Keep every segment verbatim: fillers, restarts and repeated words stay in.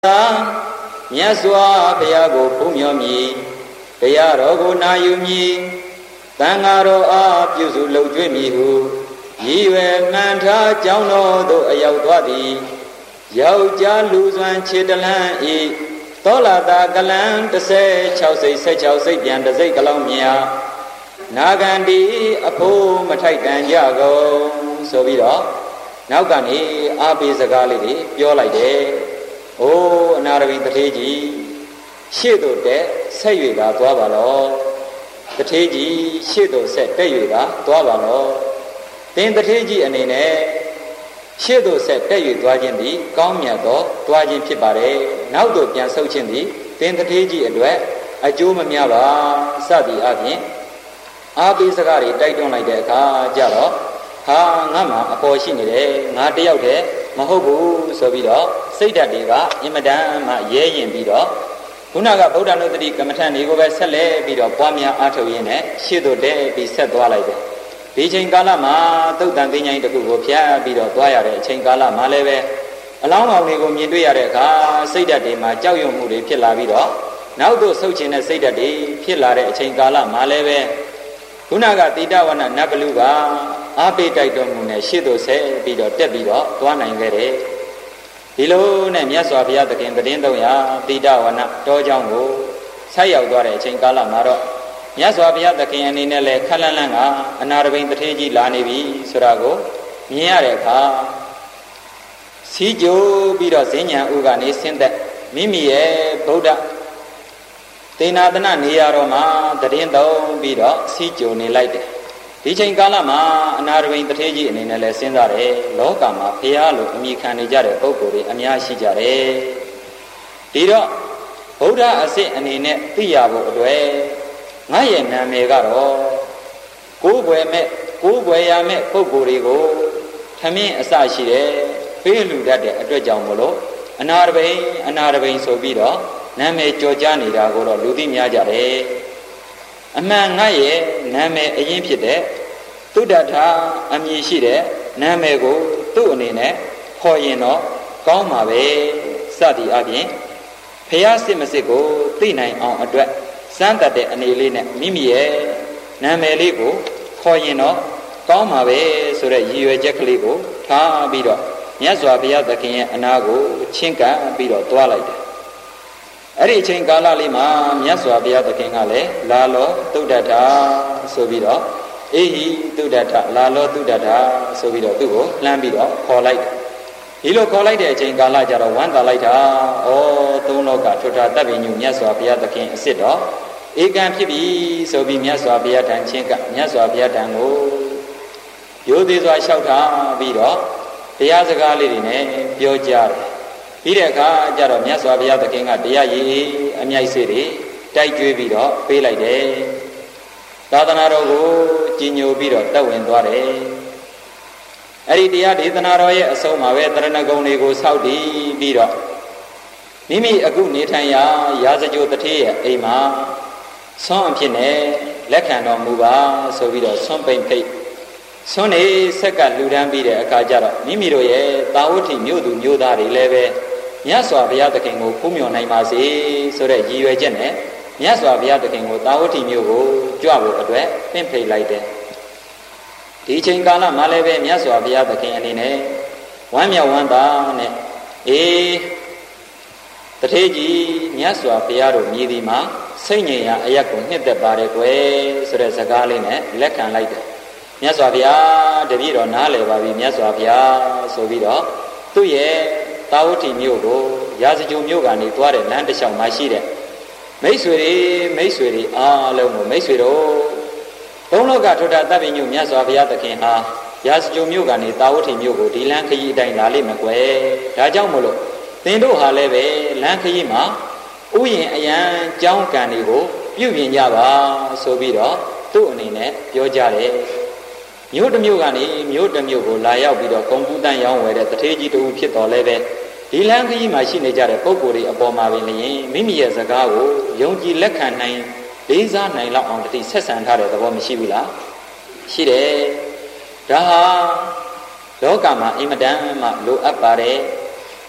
မြတ်စွာဘုရားကိုဖူးမြော်မည်ဘုရားတော်ကိုနာယူမည်သံဃာတော်အားပြုစုလှုပ်ကြွေးမည်ဟုရည်ရွယ်မှန်ထားကြောင်းတော်သို့အရောက်သွားသည်ယောက်ျားလူစွမ်းခြေတလန်းဤသောလာတာကလန်တစ်ဆယ်ခြောက်စိတ်ဆက်ခြောက်စိတ်ပြန်တစ်စိတ်ကလောင်မြာနာဂန္ဒီအဖိုးမထိုက်တန်ကြကုန်ဆိုပြီးတော့နောက်ကနေအားပေးစကားလေးတွေပြောလိုက်တယ်။အိုးအနာရဝိတထေးကြီးရှေ့သို့တက်ဆက်၍သာသွားပါလော။တထေးကြီးရှေ့သို့ဆက်တက်၍သာသွားပါလော။သင်တထေးကြီးအနေနဲ့ရှေ့သို့ဆက်တက်၍သွားခြင်းသည်ကောင်းမြတ်သောသွားခြင်းဖြစ်ပါတယ်။နောက်သို့ပြန်ဆုတ်ခြင်းသည်သင်တထေးကြီးအတွက်အကျိုးမများပါစသည်အပြင်အားပေးစကားတွေတိုက်တွန်းလိုက်တဲ့အခါကျတော့ဟာငါမှအပေါ်ရှိနေတယ်ငါတယောက်တည်းမဟုတ်ဘူးဆိုပြီးတော့စိတ်ဓာတ်တွေကအင်မတန်မှရဲရင်ပြီးတော့ခုနကဗုဒ္ဓနုတ္တိကမ္မထန်တွေကိုပဲဆက်လက်ပြီးတော့ပွားများအားထုတ်ရင်းနဲ့ရှေ့သို့တည့်ပြီးဆက်သွားလိုက်တယ်ဒီချိန်ကာလမှာသုတ်တန်သိဉ္ဇိတစ်ခုကိုဖြတ်ပြီးတော့သွားရတဲ့အချိန်ကာလမှာလည်းပဲအလောင်းကောင်တွေကိုမြင်တွေ့ရတဲ့အခါစိတ်ဓာတ်တွေမှာကြောက်ရွံ့မှုတွေဖြစ်လာပြီးတော့နောက်သို့ဆုတ်ခြင်းတဲ့စိတ်ဓာတ်တွေဖြစ်လာတဲ့အချိန်ကာလမှာလည်းပဲခုနကတိတဝနနတ်ဘလူကအားပေးတိုက်တော်မူနဲ့ရှေ့သို့ဆက်ပြီးတော့တက်ပြီးတော့သွားနိုင်ခဲ့တယ်ဒီလိုနဲ့မြတ်စွာဘုရားသခင်သတင်းသုံးရာတိတဝနတောเจ้าကိုဆက်ရောက်သွားတဲ့အချိန်ကာလမှာတော့မြတ်စွာဘုရားသခင်အနေနဲ့လည်းခက်လန်းလန်းကအနာရဘိန်တထေးကြီးလာနေပြီဆိုတာကိုမြင်ရတဲ့အခါစီးကြိုးပြီးတော့ဈဉ္ဉံဥကနေဆင်းသက်မိမိရဲ့ဗုဒ္ဓသေနာသနနေရာတော်မှာတည်င်းသုံးပြီးတော့စီးကြိုနေလိုက်တယ်ဒီချိန်ကာလမှာအနာရဘိန်တထေးကြီးအနေနဲ့လည်းစဉ်းစားတယ်လောကမှာဘုရားလိုအမိခံနေကြတဲ့ပုဂ္ဂိုလ်တွေအများရှိကြတယ်ဒီတော့ဗုဒ္ဓအစစ်အနေနဲ့သိရဖို့အတွက်ငါရဲ့နာမည်ကတော့ကိုးကွယ်မဲ့ကိုးကွယ်ရမဲ့ပုဂ္ဂိုလ်တွေကိုထမင်းအစရှိတယ်ပေးလူတတ်တဲ့အတွက်ကြောင့်မလို့အနာရဘိန်အနာရဘိန်ဆိုပြီးတော့နာမည်ကြော်ကြားနေတာကိုတော့လူသိများကြတယ်အမှန်ငါရဲ့နာမည်အရင်ဖြစ်တဲ့သုဒ္ဓထာအမည်ရှိတဲ့နာမည်ကိုသူ့အနေနဲ့ခေါ်ရင်တော့ကောင်းပါပဲစသည်အပြင်ဖျားစစ်မစစ်ကိုသိနိုင်အောင်အတွက်စမ်းတတ်တဲ့အနေလေးနဲ့မိမိရဲ့နာမည်လေးကိုခေါ်ရင်တော့ကောင်းပါပဲဆိုတဲ့ရည်ရွယ်ချက်ကလေးကိုထားပြီးတော့မြတ်စွာဘုရားသခင်ရဲ့အနာကိုချင်းကပ်ပြီးတော့တွားလိုက်တယ်အဲ့ဒီအချိန်ကာလလေးမှာမြတ်စွာဘုရားသခင်ကလည်းလာလောသုဒ္ဓထာဆိုပြီးတော့အေဟိသုဒ္ဓထာလာလောသုဒ္ဓထာဆိုပြီးတော့သူ့ကိုလှမ်းပြီးတော့ခေါ်လိုက်တယ်ဒီလိုခေါ်လိုက်တဲ့အချိန်ကာလကျတော့ဝမ်းသာလိုက်တာဩသုံးလောကထွဋ္ဌာတပ်ပညုမြတ်စွာဘုရားသခင်အစ်စ်တော်ဧကံဖြစ်ပြီဆိုပြီးမြတ်စွာဘုရားထံချင်းကမြတ်စွာဘုရားထံကိုရိုသေစွာလျှောက်ထားပြီးတော့တရားစကားလေးတွေနဲ့ပြောကြတယ်ပြီးတဲ့အခါကျတော့မြတ်စွာဘုရားသခင်ကတရားရည်အမြိုက်စေတွေတိုက်ကြွေးပြီးတော့ပေးလိုက်တယ်သာသနာတော်ကိုကြီးညိုပြီးတော့တက်ဝင်သွားတယ်အဲ့ဒီတရားဒေသနာတော်ရဲ့အဆုံးမှာပဲတရဏဂုံတွေကိုစောက်တည်ပြီးတော့မိမိအခုနေထိုင်ရာရာဇဂိုတထေးရဲ့အိမ်မှာဆွမ်းအဖြစ်နဲ့လက်ခံတော်မူပါဆိုပြီးတော့ဆွမ်းပိန်ဖိတ်ဆွမ်းနေဆက်ကလူတန်းပြီးတဲ့အခါကျတော့မိမိတို့ရဲ့တာဝတိမြို့သူမြို့သားတွေလည်းပဲမြတ်စွာဘုရားသခင်ကိုဖူးမြော်နိုင်ပါစေဆိုတဲ့ရည်ရွယ်ချက်နဲ့မြတ်စွာဘုရားသခင်ကိုတာဝတိမြို့ကိုကြွဖို့အတွက်ပင့်ဖိတ်လိုက်တယ်ဒီချိန်ကာလမှာလည်းပဲမြတ်စွာဘုရားသခင်အနေနဲ့ဝမ်းမြောက်ဝမ်းသာနဲ့အေးတထေးကြီးမြတ်စွာဘုရားတို့မြည်ဒီမှာစိတ်ငြိမ်ရာအရက်ကိုနှစ်သက်ပါတယ်ကွယ်ဆိုတဲ့စကားလေးနဲ့လက်ခံလိုက်တယ်မြတ်စွာဘုရားတပည့်တော်နားလည်ပါပြီမြတ်စွာဘုရားဆိုပြီးတော့သူ့ရဲ့တာဝတိမြို့ကိုရာဇဂိုမြို့ကနေသွားတဲ့လမ်းတစ်လျှောက်မှာရှိတဲ့မိတ်ဆွေတွေမိတ်ဆွေတွေအားလုံးကိုမိတ်ဆွေတို့သုံးလောကထွဋ္ဌာတပ်ပညုမြတ်စွာဘုရားသခင်ဟာရာဇဂိုမြို့ကနေတာဝတိမြို့ကိုဒီလမ်းခရီးအတိုင်းလာလိမ့်မယ်ကွယ်ဒါကြောင့်မလို့သင်တို့ဟာလည်းပဲလမ်းခရီးမှာဥယျာဉ်အယံကြောင်းကံတွေကိုပြုပြင်ကြပါဆိုပြီးတော့သူ့အနေနဲ့ပြောကြတယ်မြို့တစ်မြို့ကနေမြို့တစ်မြို့ကိုလာရောက်ပြီးတော့ဂုံကူးတန်းရောင်းဝယ်တဲ့တထေးကြီးတူဖြစ်တော်လဲပဲဒီလမ်းခရီးမှာရှိနေကြတဲ့ပုဂ္ဂိုလ်တွေအပေါ်မှာပင်လျင်မိမိရဲ့စကားကိုယုံကြည်လက်ခံနိုင်လေးစားနိုင်လောက်အောင်တတိဆက်ဆံထားတဲ့သဘောမရှိဘူးလားရှိတယ်ဒါဟာလောကမှာအင်မတန်မှလိုအပ်ပါတယ်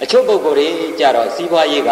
အချို့ပုဂ္ဂိုလ်တွေကြတော့စီးပွားရေးက